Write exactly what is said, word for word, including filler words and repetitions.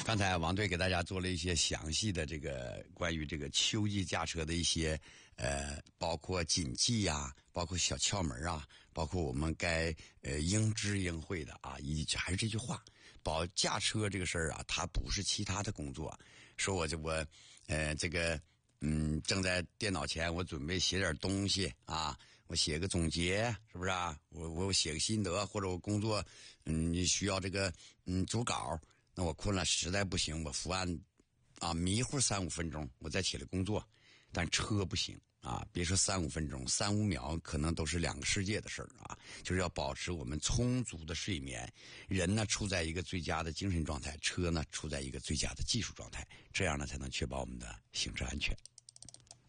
刚才王队给大家做了一些详细的这个关于这个秋季驾车的一些呃，包括谨记呀、啊，包括小窍门啊，包括我们该呃应知应会的啊，一还是这句话，保驾车这个事儿啊，它不是其他的工作。说我这我呃这个嗯正在电脑前，我准备写点东西啊，我写个总结，是不是啊？我我写个心得，或者我工作嗯需要这个嗯组稿。那我困了，实在不行，我伏案啊，迷糊三五分钟，我再起来工作。但车不行啊，别说三五分钟，三五秒可能都是两个世界的事儿啊。就是要保持我们充足的睡眠，人呢处在一个最佳的精神状态，车呢处在一个最佳的技术状态，这样呢才能确保我们的行车安全。